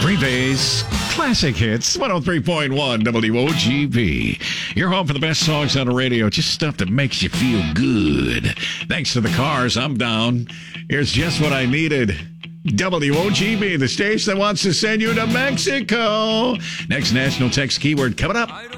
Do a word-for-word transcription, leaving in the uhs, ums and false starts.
Green Bay's Classic Hits, one oh three point one W O G B. Your home for the best songs on the radio, just stuff that makes you feel good. Thanks to the Cars, I'm down. Here's just what I needed. W O G B, the station that wants to send you to Mexico. Next national text keyword coming up.